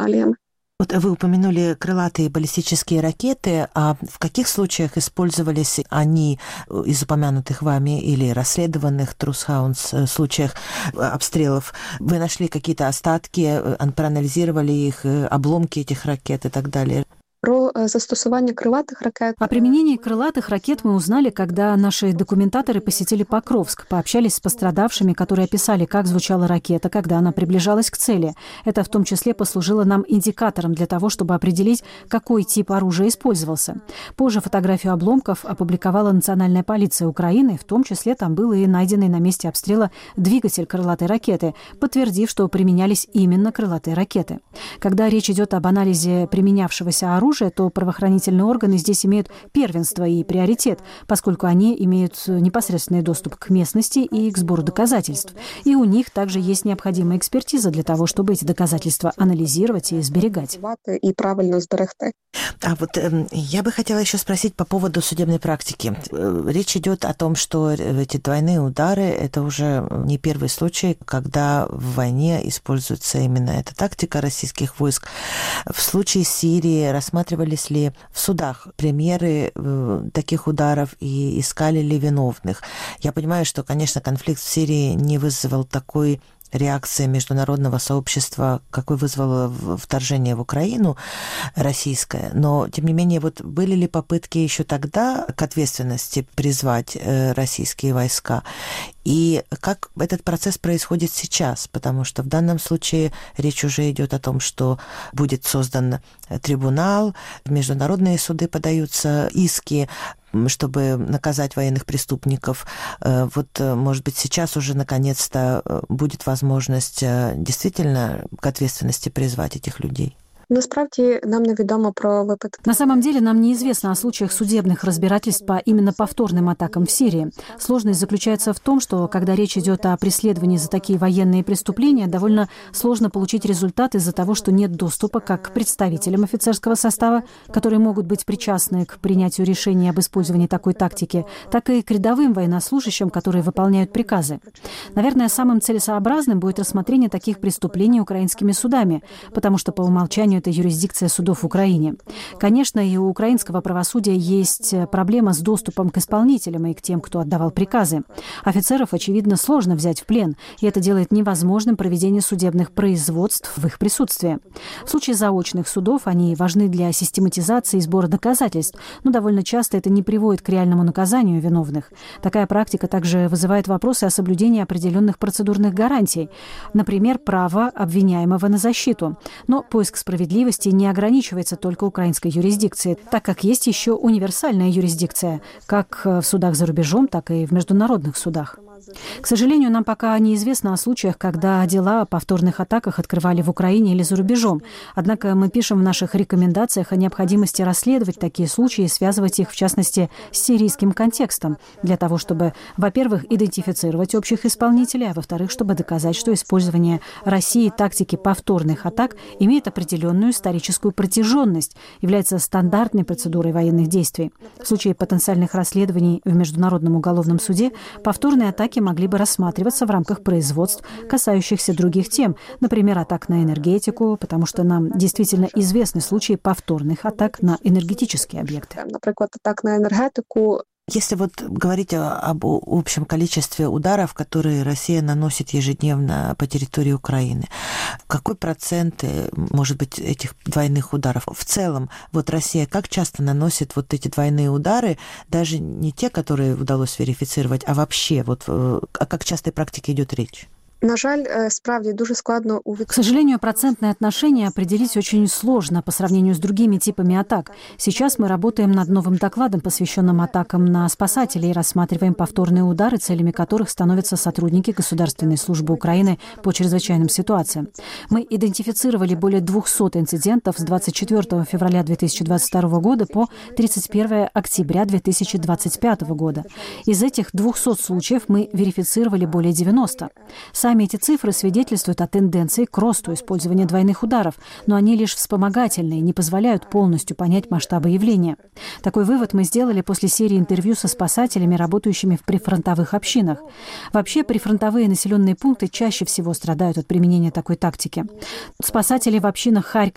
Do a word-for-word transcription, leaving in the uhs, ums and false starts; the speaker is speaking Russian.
химикалиями. Вот вы упомянули крылатые баллистические ракеты, а в каких случаях использовались они из упомянутых вами или расследованных Трусхаунс случаях обстрелов? Вы нашли какие-то остатки, проанализировали их, обломки этих ракет и так далее? Про застосування крилатих ракет. О применении крылатых ракет мы узнали, когда наши документаторы посетили Покровск, пообщались с пострадавшими, которые описали, как звучала ракета, когда она приближалась к цели. Это в том числе послужило нам индикатором для того, чтобы определить, какой тип оружия использовался. Позже фотографию обломков опубликовала Национальная полиция Украины, в том числе там был и найденный на месте обстрела двигатель крылатой ракеты, подтвердив, что применялись именно крылатые ракеты. Когда речь идет об анализе применявшегося оружия, то правоохранительные органы здесь имеют первенство и приоритет, поскольку они имеют непосредственный доступ к местности и к сбору доказательств. И у них также есть необходимая экспертиза для того, чтобы эти доказательства анализировать и сберегать. И правильно сберегти. А вот э, я бы хотела еще спросить по поводу судебной практики. Речь идет о том, что эти двойные удары – это уже не первый случай, когда в войне используется именно эта тактика российских войск. В случае Сирии рассматривались ли в судах примеры э, таких ударов и искали ли виновных? Я понимаю, что, конечно, конфликт в Сирии не вызвал такой реакция международного сообщества, какой вызвало вторжение в Украину российское. Но, тем не менее, вот были ли попытки еще тогда к ответственности призвать российские войска? И как этот процесс происходит сейчас? Потому что в данном случае речь уже идет о том, что будет создан трибунал, в международные суды подаются иски, чтобы наказать военных преступников. Вот, может быть, сейчас уже наконец-то будет возможность действительно к ответственности призвать этих людей? Насправді нам невідомо про випадки. На самом деле нам неизвестно о случаях судебных разбирательств по именно повторным атакам в Сирии. Сложность заключается в том, что когда речь идет о преследовании за такие военные преступления, довольно сложно получить результат из-за того, что нет доступа как к представителям офицерского состава, которые могут быть причастны к принятию решений об использовании такой тактики, так и к рядовым военнослужащим, которые выполняют приказы. Наверное, самым целесообразным будет рассмотрение таких преступлений украинскими судами, потому что по умолчанию это юрисдикция судов в Украине. Конечно, и у украинского правосудия есть проблема с доступом к исполнителям и к тем, кто отдавал приказы. Офицеров, очевидно, сложно взять в плен, и это делает невозможным проведение судебных производств в их присутствии. В случае заочных судов они важны для систематизации и сбора доказательств, но довольно часто это не приводит к реальному наказанию виновных. Такая практика также вызывает вопросы о соблюдении определенных процедурных гарантий, например, право обвиняемого на защиту. Но поиск справедливости не ограничивается только украинской юрисдикцией, так как есть еще универсальная юрисдикция, как в судах за рубежом, так и в международных судах. К сожалению, нам пока неизвестно о случаях, когда дела о повторных атаках открывали в Украине или за рубежом. Однако мы пишем в наших рекомендациях о необходимости расследовать такие случаи и связывать их, в частности, с сирийским контекстом, для того, чтобы, во-первых, идентифицировать общих исполнителей, а во-вторых, чтобы доказать, что использование России тактики повторных атак имеет определенную историческую протяженность, является стандартной процедурой военных действий. В случае потенциальных расследований в Международном уголовном суде повторные атаки могли бы рассматриваться в рамках производств, касающихся других тем, например, атак на энергетику, потому что нам действительно известны случаи повторных атак на энергетические объекты. Например, атак на энергетику. Если вот говорить об общем количестве ударов, которые Россия наносит ежедневно по территории Украины, какой процент, может быть, этих двойных ударов? В целом, вот Россия как часто наносит вот эти двойные удары, даже не те, которые удалось верифицировать, а вообще, вот о как частой практике идет речь? На жаль, справді дуже складно у К сожалению, процентное отношение определить очень сложно по сравнению с другими типами атак. Сейчас мы работаем над новым докладом, посвященным атакам на спасателей, и рассматриваем повторные удары, целями которых становятся сотрудники Государственной службы Украины по чрезвычайным ситуациям. Мы идентифицировали более двухсот инцидентов с двадцать четвёртого февраля две тысячи двадцать второго года по тридцать первое октября две тысячи двадцать пятого года. Из этих двухсот случаев мы верифицировали более девяноста. Сами эти цифры свидетельствуют о тенденции к росту использования двойных ударов, но они лишь вспомогательные, не позволяют полностью понять масштабы явления. Такой вывод мы сделали после серии интервью со спасателями, работающими в прифронтовых общинах. Вообще, прифронтовые населенные пункты чаще всего страдают от применения такой тактики. Спасатели в общинах Харькова